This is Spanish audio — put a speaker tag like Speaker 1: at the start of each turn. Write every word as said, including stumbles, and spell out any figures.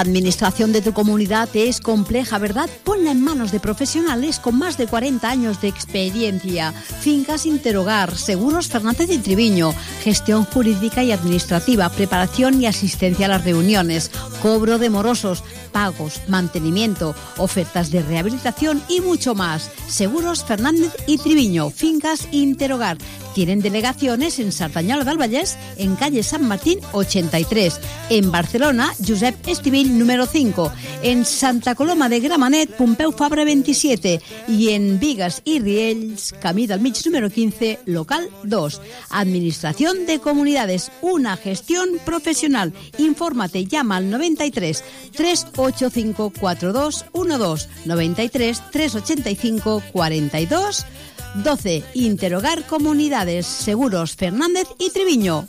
Speaker 1: La administración de tu comunidad es compleja, ¿verdad? Ponla en manos de profesionales con más de cuarenta años de experiencia. Fincas Interhogar, Seguros Fernández y Triviño, gestión jurídica y administrativa, preparación y asistencia a las reuniones, cobro de morosos, pagos, mantenimiento, ofertas de rehabilitación y mucho más. Seguros Fernández y Triviño, Fincas Interhogar. Tienen delegaciones en Sardañola del Vallès, en calle San Martín ochenta y tres, en Barcelona, Josep Estivill número cinco, en Santa Coloma de Gramenet, Pompeu Fabra veintisiete y en Vigas y Riells, Camí del Mig número quince, local dos. Administración de Comunidades, una gestión profesional. Infórmate, llama al noventa y tres, trescientos ochenta y cinco, cuarenta y dos doce, noventa y tres, trescientos ochenta y cinco, cuarenta y dos doce. Interhogar Comunidades, Seguros Fernández y Triviño.